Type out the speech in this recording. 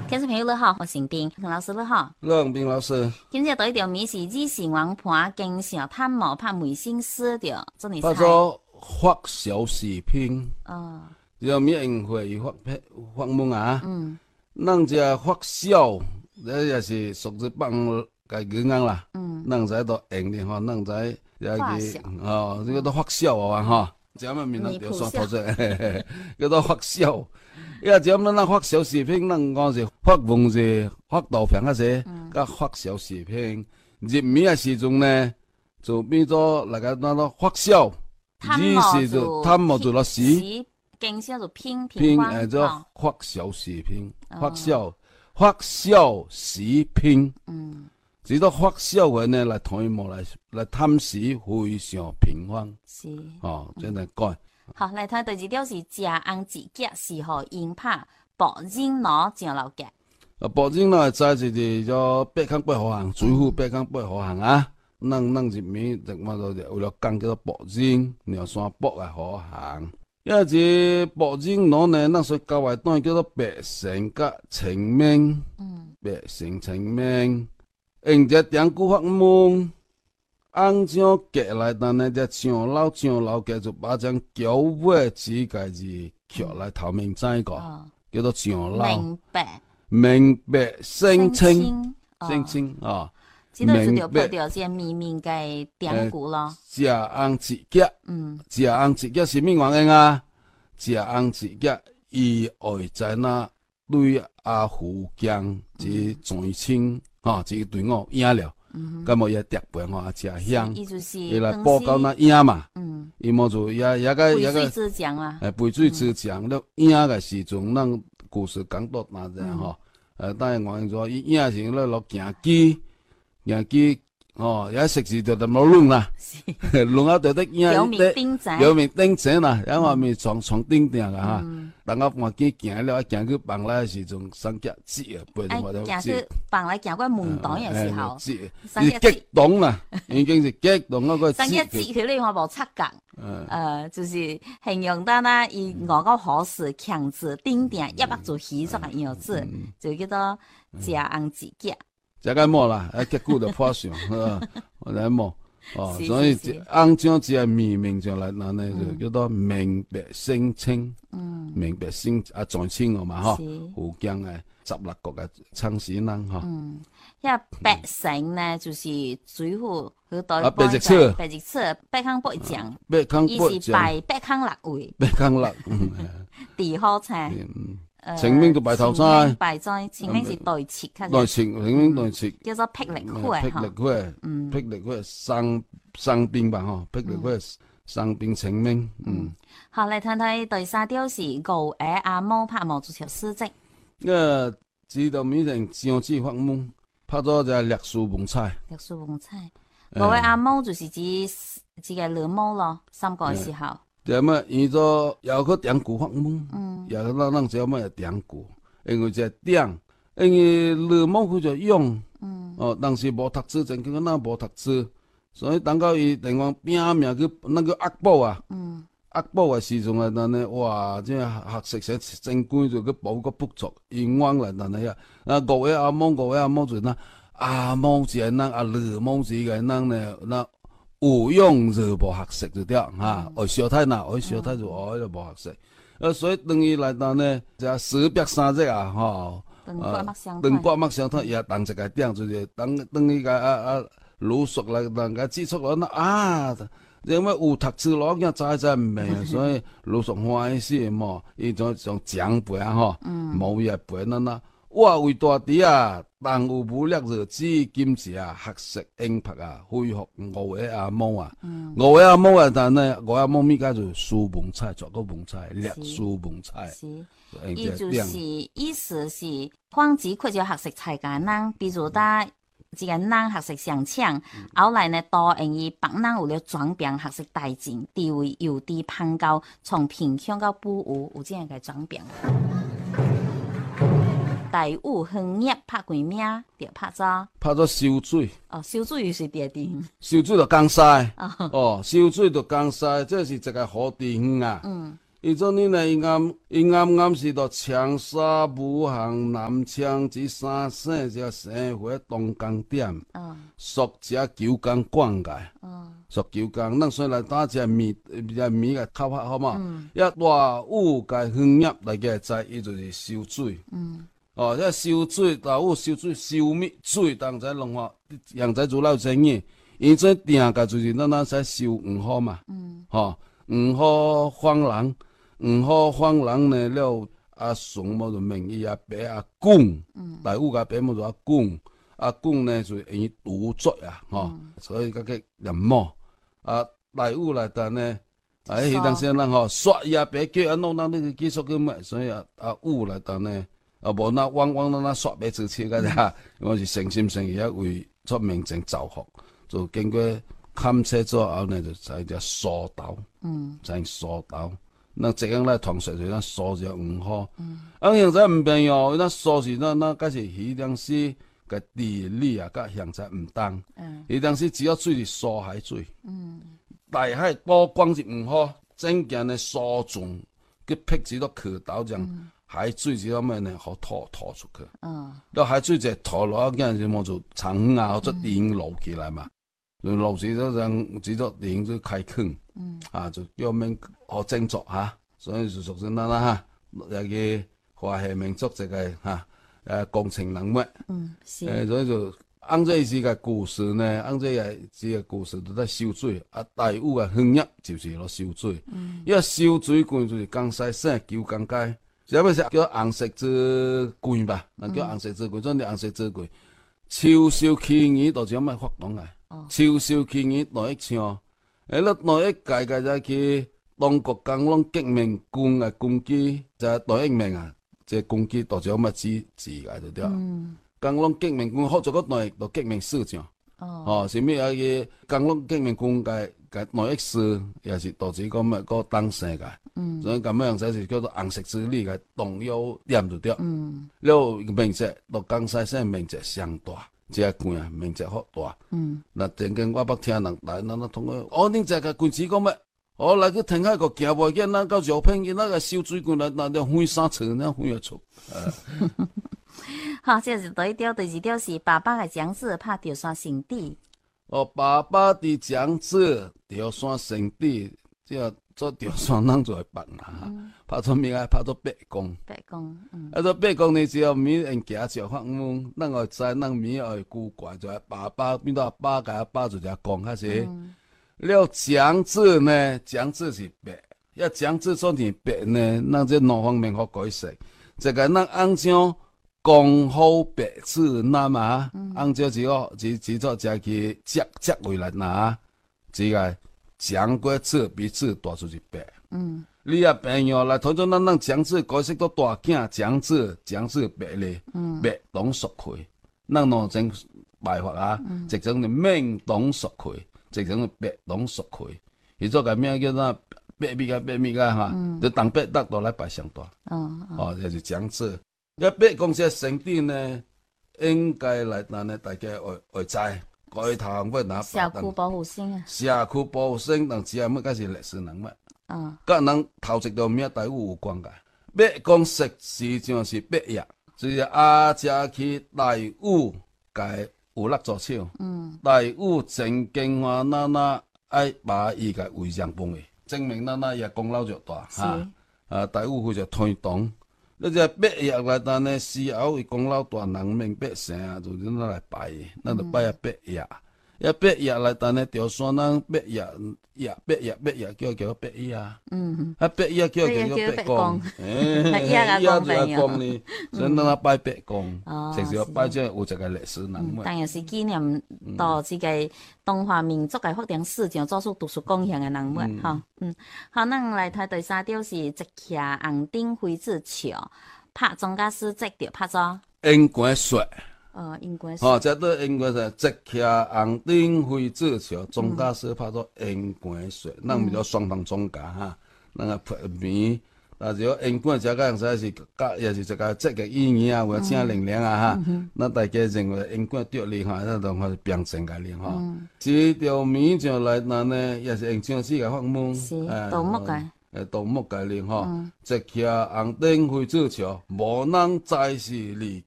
聽眾朋友你好，我是斌，陳老師你好。 斌老師， 今日對條美食之時王盤經常探毛拍梅心思的，做你猜。 拍做發燒食品。 哦。 就免用會發夢啊。咱只發燒，這也是屬於幫個語言啦。咱在度用的吼，咱在這個哦，這個都發燒啊哈。這麼面人就說頭先，叫做發燒。因為這麼咱發燒食品，咱講是發夢是發豆片嗰些，甲發燒食品。入面嘅時陣呢，就變做那個那個發燒，於是就探毛做落時。 經常就拼做發燒食品，發燒食品。只到發燒嘅呢來探毛來探食非常平凡。 是。哦， 真係改。 好，嚟睇第二條是食紅子腳是何用拍薄蒸螺醬老腳。 薄蒸螺在就是叫北康北河行，水府北康北河行啊。咱入面就我就為了講叫做薄蒸，苗山北嘅河行。因為這薄蒸螺呢，咱所教嘅當叫做白成甲青面。白成青面，用隻長久發夢。紅醬夾來，但係隻醬老夾就把張腳尾指甲字翹來頭面仔個，叫做醬老。明白聲稱哦。 這都是條配條隻綿綿嘅長久咯。 食紅子夾，食紅子夾是咩原因啊？食紅子夾伊會在那對阿福江之全清哦，這個隊伍贏了。咁麼也特別吼，真香。伊來報告那贏嘛，伊麼就也個背水之將啊。 背水之將，了贏嘅時陣，咱故事講到哪陣吼？當然我講伊贏時咧落行機，哦，也食時就咁冇亂啦，亂啊就得贏。 有名頂仔啦，然後咪床頂頂啊哈。等我換機行了，行去房內時陣，三腳趾啊，背住我就行去房內行過門檔嘅時候， 伊激動啦，已經是激動嗰個。 三腳趾佢呢我冇測格，就是形容得啦，伊外個好事強子頂頂一百做起咗個樣子，就叫做食紅子腳。 食個冇啦，結果就破相，我哋冇。哦，所以紅醬只係明上來，那呢就叫做明白聲稱，明白聲全清個嘛，嗬，福建嘅16個嘅창始人，嗬。 因為白城呢，就是水府佢代白日出， 北康北醬， 伊是拜北康六位， 北康六， 地好菜。 清明就拜頭菜， 清明是對切嘅，清明對切， 叫做霹靂花， 霹靂花生冰吧，嗬，霹靂花生冰清明， 好，嚟睇睇第三條是牛耳阿毛拍毛做條詩集， 知道面成醬汁發夢，拍咗就綠樹蒙菜， 牛耳阿毛就是指個老毛咯，三個時候。 點麼？伊做有個長久發夢，有個咱只麼長久，因為只點，因為老毛佢就用，當時無讀書，真叫咱無讀書，所以等到伊電話拼命去那個壓寶啊，壓寶嘅時陣啊，但係哇，即係學識成正規就去補個不足，英文嚟但係牛耳阿毛就那阿毛是人，阿老毛是個人呢，那。有用就無學識就掉嚇，學小太嗱，學小太就學就無學識，所以等於來到呢，就430隻啊，吼，等刮目相睇，也當一個點就是等於個魯肅來人家指出來那啊，因為有讀書佬囝知唔明，所以魯肅歡喜嘛，伊種長輩啊，吼，冇嘢輩那。我為大弟啊，但有武力就指金子啊，學識英拍啊，恢復牛耳阿毛啊，牛耳阿毛啊，但呢，牛耳阿毛咪家就樹蒙菜，做個蒙菜，綠樹蒙菜。 伊就是意思是，黃子佢就學識菜嘅人，比如打這個人學識上搶，後來呢多用於白人有了轉變學識大戰，地位由低攀高，從貧窮到富有這樣嘅轉變。第五行業拍幾名，就拍咗燒水。 燒水又是第二點。 燒水就江西。燒水就江西，這是一個好地方啊。 伊做呢呢，伊暗时到长沙、武汉、南昌这三省这生活东江点，属这九江管界，属九江。咱先来打这米个考法好嘛？一大禹个渔业大家知，伊就是收水。哦，这收水，大禹收水，收米水，当在弄法，样在做老生意。伊这定个就是咱使收5号嘛。5号方人。5号方人呢了，阿顺么就名伊阿伯阿公，大禹个伯么就阿公，阿公呢就伊独作啊，所以个人么，大禹来但呢，迄当时人刷伊阿伯叫阿弄那个技术个么，所以阿禹来但呢，无那往那刷白字切个呀，我是诚心诚意为出名正造福，就经过勘测之後呢，就使只疏導，使疏導。那這樣來同時就咱疏就5號。現在唔變喲，咱疏是那假是迄當時個地理啊，甲現在唔同。迄當時只要水是疏海水，大海多光是5號，整件的疏漳佢劈只到渠道這樣，海水只咁樣呢好吐出去。那海水就吐落，嗰陣時冇做長啊，或者電流起來嘛。落時都讓只咗電就開墾，就叫咩好整作嚇，所以就屬於咱嚇，有個華夏民族一個工程人物，所以就按這是個故事呢，按這個故事都在收水，大禹個漁業就是落收水，因為收水管就是江西省九江街，有咩叫紅石子管吧？嗱叫紅石子管，真係紅石子管，秋收起義就咁樣發動來。秋收起義內一槍，咧內一屆就去中國江龍革命軍嘅攻擊，就內一名啊，即攻擊到咗乜字嘅就對。江龍革命軍學咗個內就革命思想，是咩啊？個江龍革命軍嘅內一師，也是導致個乜個當時嘅，所以咁樣就是叫做紅石之旅嘅重要點就對。了面積到江西省面積相大。這個官啊，面積好大。那曾經我捌聽人來，那同我，恁這個官司講咩？我來去聽下個行無見，那到招聘，那個收水管來，那就分三層，那分一層。 好，這是第一條，第二條是爸爸嘅長子拍吊山聖地。 爸爸的長子吊山聖地，這做吊山人就會辦啦。拍做咩啊？拍做白宮。 白宮， 做白宮呢，只要面人家就發問，咱個知，咱面會古怪，就係爸爸變到阿爸，甲阿爸就只講開始。了長子呢，長子是白，要長子做成白呢，咱這兩方面好解釋。這個咱按照公好白字那嘛，按照只做只去接回來拿，這個長過字比字大出是白。你啊朋友來，頭先咱長子解釋到大囝長子白咧，白當屬佢，咱兩種辦法啊，一種就明當屬佢，一種就白當屬佢，伊做個名叫做白米個哈，就當白得到來擺上大，就是長子。一白公司聖地呢，應該來咱呢大家會知。改頭尾拿社區保護線啊， 社區保護線，但只係乜嗰是歷史人物，甲人頭一條名大禹有關嘅。白公實際上是白夜，就是阿姐去大禹嘅有力助手，大禹曾經話那愛把伊個遺像崩嘅，證明那也功勞就大嚇。大禹佢就推動。你只白夜來，但呢時候伊功勞大，人民百姓啊，就咱來拜，咱就拜白夜。一白夜來，但呢條山人白夜叫白夜。白夜叫白公。夜就係公呢，所以咱拜白公。其實拜這有一個歷史人物。 當然是紀念到這個中華民族嘅發展史上做出獨樹貢獻嘅人物。好，咱來睇第三條是一徛紅頂妃子橋，拍莊家師這條拍咗。 應該說。 應該說。 這都應該說，一徛紅頂妃子橋，莊家師拍咗應該說，咱咪叫雙方莊家哈，咱個拍面。但是我應該這個樣是也是一個積極意義啊，或者正能量啊哈。那大家認為應該對你哈，那當係標準個哩哈。這條面上來那呢，也是用上是個項目。 是，盜木個。 杜牧概念吼，石徛红灯会做桥，无人在是离